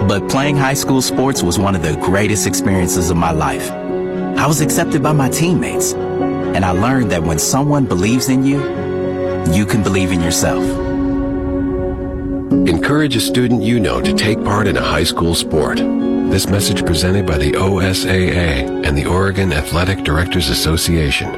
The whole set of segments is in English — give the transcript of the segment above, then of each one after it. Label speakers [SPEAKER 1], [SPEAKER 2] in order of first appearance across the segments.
[SPEAKER 1] But playing high school sports was one of the greatest experiences of my life. I was accepted by my teammates, and I learned that when someone believes in you, you can believe in yourself.
[SPEAKER 2] Encourage a student you know to take part in a high school sport. This message presented by the OSAA and the Oregon Athletic Directors Association.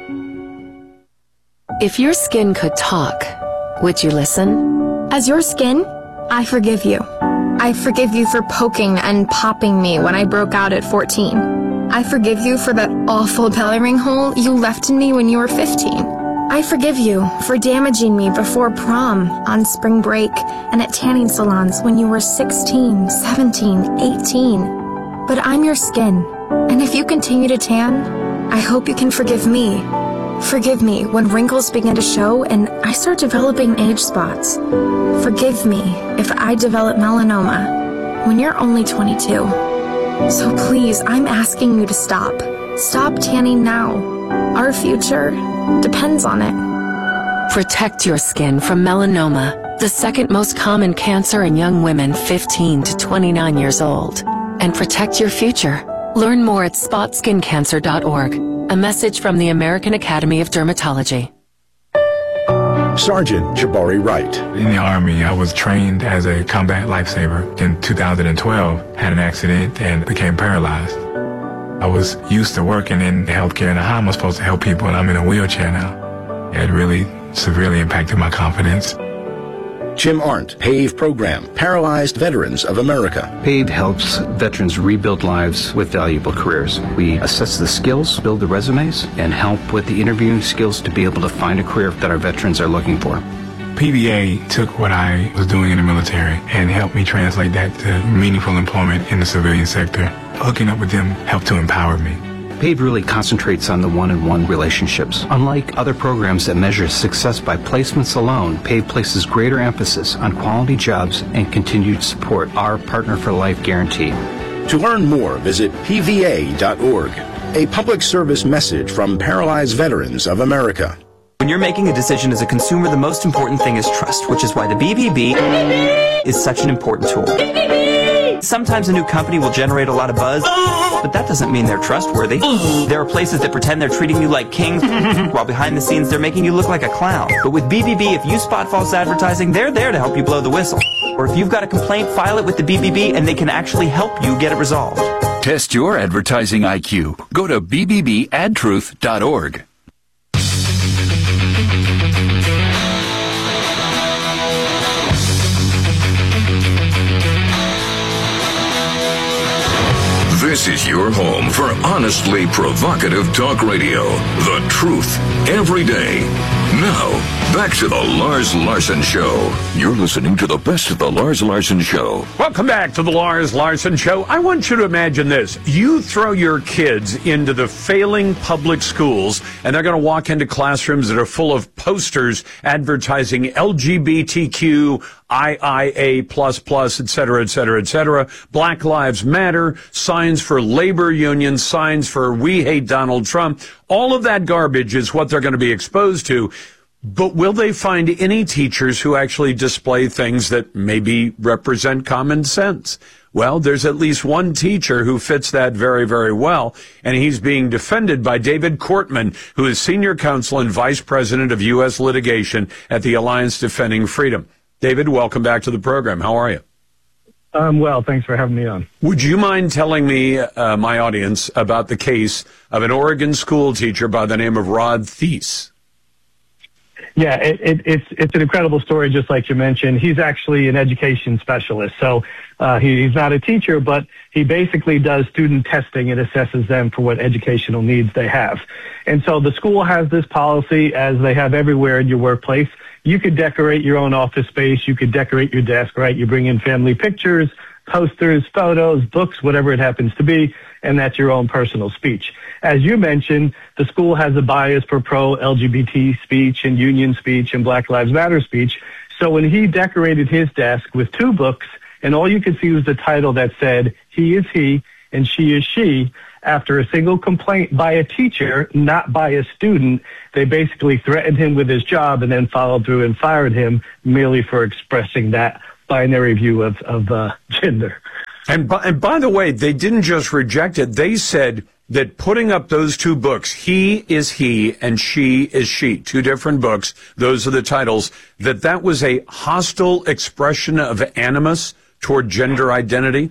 [SPEAKER 3] If your skin could talk, would you listen?
[SPEAKER 4] As your skin, I forgive you. I forgive you for poking and popping me when I broke out at 14. I forgive you for that awful belly ring hole you left in me when you were 15. I forgive you for damaging me before prom, on spring break, and at tanning salons when you were 16, 17, 18. But I'm your skin, and if you continue to tan, I hope you can forgive me. Forgive me when wrinkles begin to show and I start developing age spots. Forgive me if I develop melanoma when you're only 22. So please, I'm asking you to stop. Stop tanning now. Our future depends on it.
[SPEAKER 3] Protect your skin from melanoma, the second most common cancer in young women 15 to 29 years old. And protect your future. Learn more at spotskincancer.org. A message from the American Academy of Dermatology.
[SPEAKER 5] Sergeant Jabari Wright.
[SPEAKER 6] In the Army, I was trained as a combat lifesaver. In 2012, had an accident and became paralyzed. I was used to working in healthcare and how am I supposed to help people, and I'm in a wheelchair now. It really severely impacted my confidence.
[SPEAKER 5] Jim Arndt, PAVE Program, Paralyzed Veterans of America.
[SPEAKER 7] PAVE helps veterans rebuild lives with valuable careers. We assess the skills, build the resumes, and help with the interviewing skills to be able to find a career that our veterans are looking for.
[SPEAKER 6] PVA took what I was doing in the military and helped me translate that to meaningful employment in the civilian sector. Hooking up with them helped to empower me.
[SPEAKER 7] PAVE really concentrates on the one-on-one relationships. Unlike other programs that measure success by placements alone, PAVE places greater emphasis on quality jobs and continued support, our Partner for Life guarantee.
[SPEAKER 5] To learn more, visit pva.org. A public service message from Paralyzed Veterans of America.
[SPEAKER 8] When you're making a decision as a consumer, the most important thing is trust, which is why the BBB is such an important tool. Sometimes a new company will generate a lot of buzz, but that doesn't mean they're trustworthy. There are places that pretend they're treating you like kings, while behind the scenes they're making you look like a clown. But with BBB, if you spot false advertising, they're there to help you blow the whistle. Or if you've got a complaint, file it with the BBB and they can actually help you get it resolved.
[SPEAKER 9] Test your advertising IQ. Go to bbbadtruth.org.
[SPEAKER 10] This is your home for honestly provocative talk radio. The truth, every day. Now, back to the Lars Larson Show. You're listening to the best of the Lars Larson Show.
[SPEAKER 11] Welcome back to the Lars Larson Show. I want you to imagine this. You throw your kids into the failing public schools, and they're going to walk into classrooms that are full of posters advertising LGBTQ, IIA++, et cetera, et cetera, et cetera. Black Lives Matter, signs for labor unions, signs for we hate Donald Trump. All of that garbage is what they're going to be exposed to. But will they find any teachers who actually display things that maybe represent common sense? Well, there's at least one teacher who fits that very, very well, and he's being defended by David Cortman, who is Senior Counsel and Vice President of U.S. Litigation at the Alliance Defending Freedom. David, welcome back to the program. How are you?
[SPEAKER 12] Well, thanks for having me on.
[SPEAKER 11] Would you mind telling me, my audience, about the case of an Oregon school teacher by the name of Rod Thies?
[SPEAKER 12] Yeah, it's an incredible story, just like you mentioned. He's actually an education specialist. So he's not a teacher, but he basically does student testing and assesses them for what educational needs they have. And so the school has this policy, as they have everywhere in your workplace. You could decorate your own office space. You could decorate your desk, right? You bring in family pictures, posters, photos, books, whatever it happens to be, and that's your own personal speech. As you mentioned, the school has a bias for pro-LGBT speech and union speech and Black Lives Matter speech. So when he decorated his desk with two books, and all you could see was the title that said, "He is he and she is she," after a single complaint by a teacher, not by a student, they basically threatened him with his job and then followed through and fired him merely for expressing that binary view of gender.
[SPEAKER 11] And by the way, they didn't just reject it. They said that putting up those two books, He is He and She is She, two different books, those are the titles, that was a hostile expression of animus toward gender identity.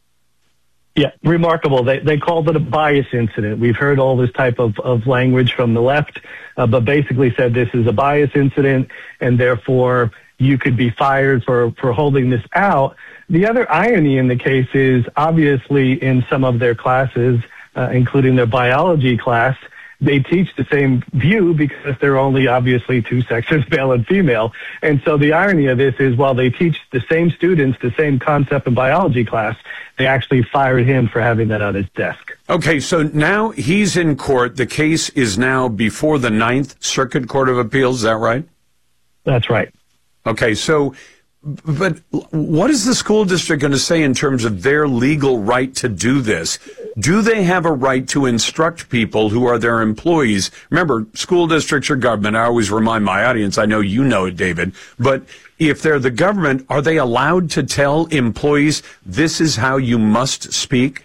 [SPEAKER 12] Yeah, remarkable. They called it a bias incident. We've heard all this type of language from the left, but basically said this is a bias incident, and therefore you could be fired for holding this out. The other irony in the case is, obviously, in some of their classes, including their biology class, they teach the same view because there are only obviously two sexes, male and female. And so the irony of this is, while they teach the same students the same concept in biology class, they actually fired him for having that on his desk.
[SPEAKER 11] Okay, so now he's in court. The case is now before the Ninth Circuit Court of Appeals. Is that right?
[SPEAKER 12] That's right.
[SPEAKER 11] Okay, so, but what is the school district going to say in terms of their legal right to do this? Do they have a right to instruct people who are their employees? Remember, school districts are government. I always remind my audience, I know you know it, David, but if they're the government, are they allowed to tell employees, this is how you must speak?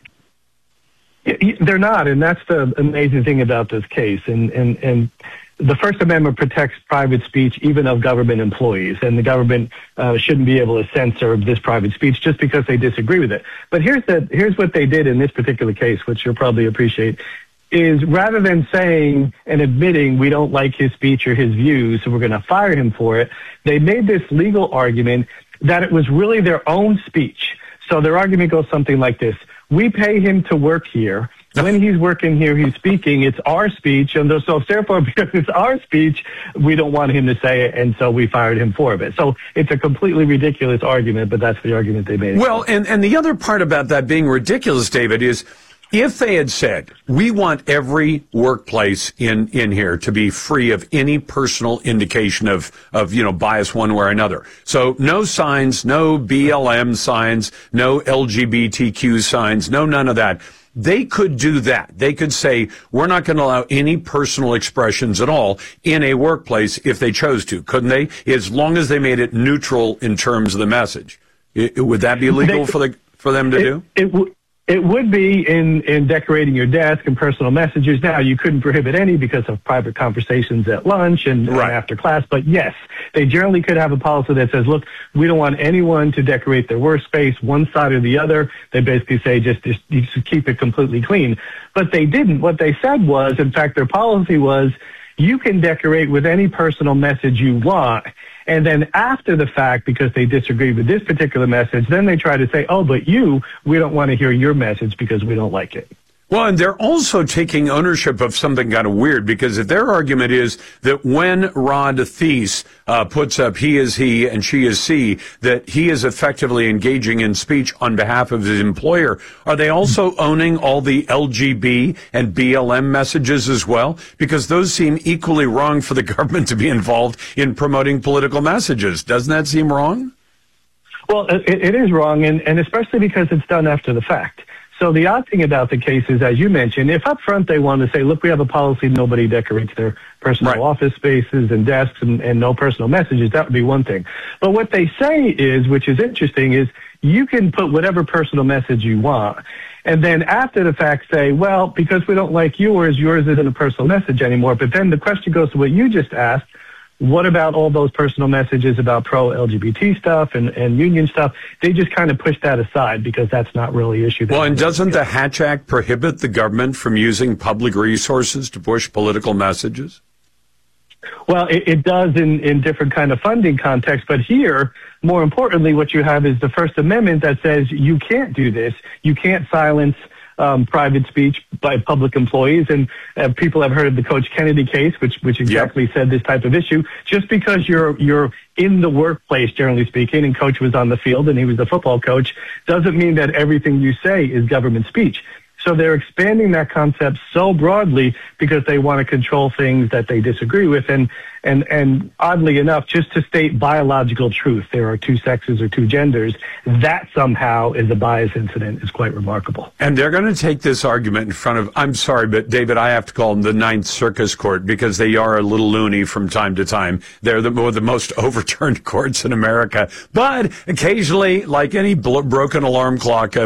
[SPEAKER 12] They're not, and that's the amazing thing about this case. And the First Amendment protects private speech even of government employees, and the government shouldn't be able to censor this private speech just because they disagree with it. But here's what they did in this particular case, which you'll probably appreciate, is rather than saying and admitting we don't like his speech or his views, so we're going to fire him for it, they made this legal argument that it was really their own speech. So their argument goes something like this: we pay him to work here. When he's working here, he's speaking. It's our speech, and so therefore, because it's our speech, we don't want him to say it, and so we fired him for it. So it's a completely ridiculous argument, but that's the argument they made.
[SPEAKER 11] Well, and the other part about that being ridiculous, David, is if they had said, we want every workplace in here to be free of any personal indication of bias one way or another. So no signs, no BLM signs, no LGBTQ signs, no none of that. They could do that. They could say, we're not going to allow any personal expressions at all in a workplace if they chose to, couldn't they? As long as they made it neutral in terms of the message. Would that be illegal for them to do?
[SPEAKER 12] It would be in decorating your desk and personal messages. Now, you couldn't prohibit any because of private conversations at lunch and after class. But yes, they generally could have a policy that says, look, we don't want anyone to decorate their workspace one side or the other. They basically say just keep it completely clean. But they didn't. What they said was, in fact, their policy was, you can decorate with any personal message you want. And then after the fact, because they disagree with this particular message, then they try to say, oh, but we don't want to hear your message because we don't like it.
[SPEAKER 11] Well, and they're also taking ownership of something kind of weird, because if their argument is that when Rod Thies puts up he is he and she is she, that he is effectively engaging in speech on behalf of his employer, are they also owning all the LGB and BLM messages as well? Because those seem equally wrong for the government to be involved in promoting political messages. Doesn't that seem wrong?
[SPEAKER 12] Well, it is wrong, and especially because it's done after the fact. So the odd thing about the case is, as you mentioned, if up front they want to say, look, we have a policy, nobody decorates their personal office spaces and desks and no personal messages, that would be one thing. But what they say is, which is interesting, is you can put whatever personal message you want. And then after the fact say, well, because we don't like yours isn't a personal message anymore. But then the question goes to what you just asked. What about all those personal messages about pro-LGBT stuff and union stuff? They just kind of push that aside because that's not really an issue.
[SPEAKER 11] Well, and doesn't the Hatch Act prohibit the government from using public resources to push political messages?
[SPEAKER 12] Well, it does in different kind of funding contexts. But here, more importantly, what you have is the First Amendment that says you can't do this. You can't silence private speech by public employees, and people have heard of the Coach Kennedy case, which exactly said this type of issue. Just because you're in the workplace, generally speaking, and Coach was on the field and he was the football coach, doesn't mean that everything you say is government speech. So they're expanding that concept so broadly because they want to control things that they disagree with. And oddly enough, just to state biological truth, there are two sexes or two genders, that somehow is a bias incident is quite remarkable.
[SPEAKER 11] And they're going to take this argument in front of, I'm sorry, but David, I have to call them the Ninth Circus Court because they are a little loony from time to time. They're the most overturned courts in America. But occasionally, like any broken alarm clock,